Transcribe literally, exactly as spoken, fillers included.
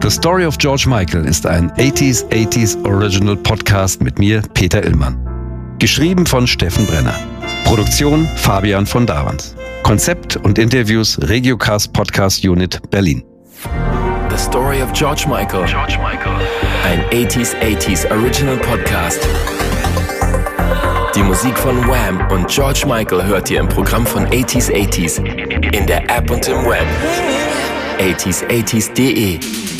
The Story of George Michael ist ein achtziger achtziger Original Podcast mit mir, Peter Illmann. Geschrieben von Steffen Brenner. Produktion Fabian von Davans. Konzept und Interviews Regiocast Podcast Unit Berlin. The Story of George Michael. George Michael. Ein achtziger achtziger Original Podcast. Die Musik von Wham und George Michael hört ihr im Programm von achtziger achtziger in der App und im Web. achtziger achtziger punkt de